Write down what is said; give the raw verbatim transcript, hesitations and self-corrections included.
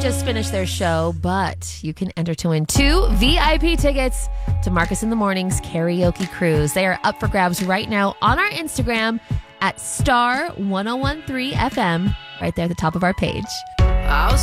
just finished their show, but you can enter to win two V I P tickets to Marcus in the Morning's karaoke cruise. They are up for grabs right now on our Instagram at star ten thirteen F M, right there at the top of our page. I was